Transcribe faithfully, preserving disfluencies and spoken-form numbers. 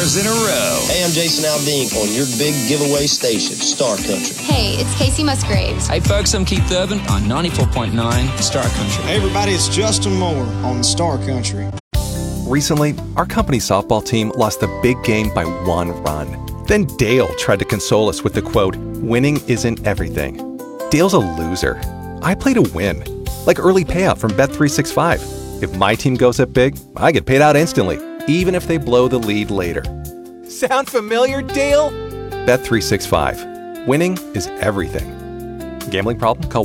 stars in a row. Hey, I'm Jason Aldean on your big giveaway station, Star Country. Hey, it's Casey Musgraves. Hey, folks, I'm Keith Urban on ninety-four point nine Star Country. Hey, everybody, it's Justin Moore on Star Country. Recently, our company softball team lost the big game by one run. Then Dale tried to console us with the quote, "Winning isn't everything." Dale's a loser. I play to win. Like early payout from Bet three sixty-five. If my team goes up big, I get paid out instantly, even if they blow the lead later. Sound familiar, Dale? Bet three sixty-five. Winning is everything. Gambling problem? Call